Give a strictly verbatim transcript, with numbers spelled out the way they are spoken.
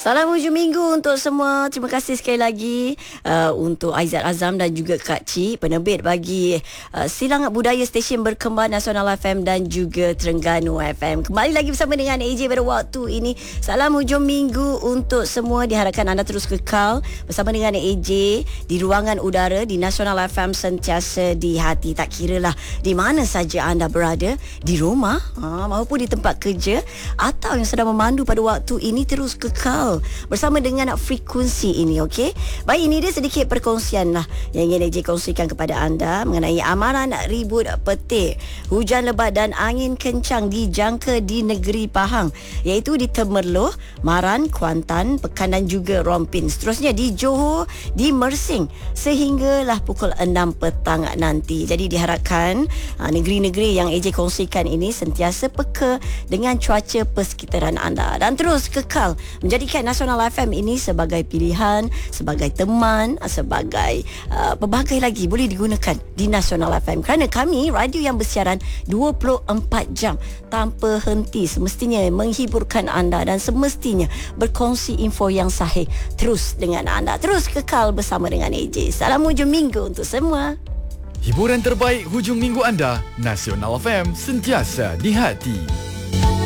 Salam hujung minggu untuk semua. Terima kasih sekali lagi uh, untuk Aizat Azam dan juga Kak Cik, penerbit bagi uh, Silang Budaya Stesen Berkembar Nasional F M dan juga Terengganu F M. Kembali lagi bersama dengan A J pada waktu ini. Salam hujung minggu untuk semua. Diharapkan anda terus kekal bersama dengan A J di ruangan udara di Nasional F M, sentiasa di hati. Tak kiralah di mana saja anda berada, di rumah ha, maupun di tempat kerja atau yang sedang memandu pada waktu ini, terus kekal bersama dengan frekuensi ini, okey? Baik, ini dia sedikit perkongsian lah yang ingin A J kongsikan kepada anda mengenai amaran ribut petir, hujan lebat dan angin kencang dijangka di negeri Pahang, iaitu di Temerloh, Maran, Kuantan, Pekan dan juga Rompin. Seterusnya di Johor, di Mersing sehinggalah pukul enam petang nanti. Jadi diharapkan ha, negeri-negeri yang A J kongsikan ini sentiasa peka dengan cuaca persekitaran anda dan terus kekal menjadikan Nasional F M ini sebagai pilihan, sebagai teman, sebagai uh, pelbagai lagi boleh digunakan di Nasional F M, kerana kami radio yang bersiaran dua puluh empat jam tanpa henti, semestinya menghiburkan anda dan semestinya berkongsi info yang sahih terus dengan anda. Terus kekal bersama dengan A J. Salam hujung minggu untuk semua. Hiburan terbaik hujung minggu anda, Nasional F M, sentiasa di hati.